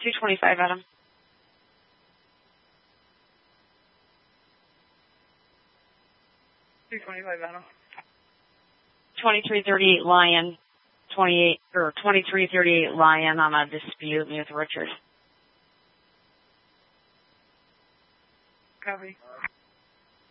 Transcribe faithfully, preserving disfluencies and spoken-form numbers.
two twenty-five, Adam. two twenty-five, Adam. twenty-three thirty-eight Lion, twenty-eight or twenty-three thirty-eight Lion on a dispute with Richard. Copy.